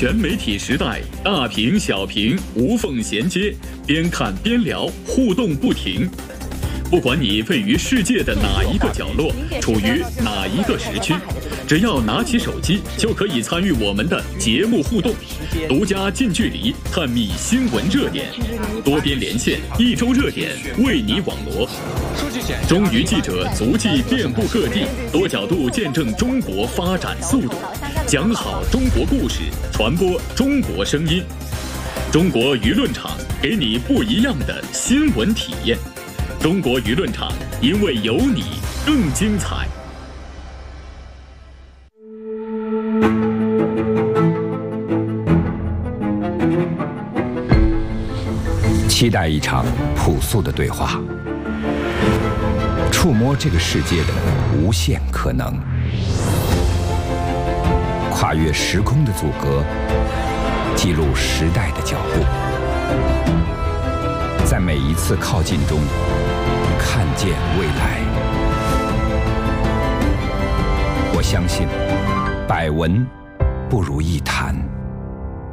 全媒体时代，大屏小屏无缝衔接，边看边聊，互动不停。不管你位于世界的哪一个角落，处于哪一个时区，只要拿起手机，就可以参与我们的节目互动，独家近距离探秘新闻热点，多边连线，一周热点为你网罗。中娱记者足迹遍布各地，多角度见证中国发展速度，讲好中国故事，传播中国声音。中国舆论场给你不一样的新闻体验。中国舆论场，因为有你更精彩。 期待一场朴素的对话，触摸这个世界的无限可能，跨越时空的阻隔，记录时代的脚步，在每一次靠近中看见未来。我相信，百闻不如一谈。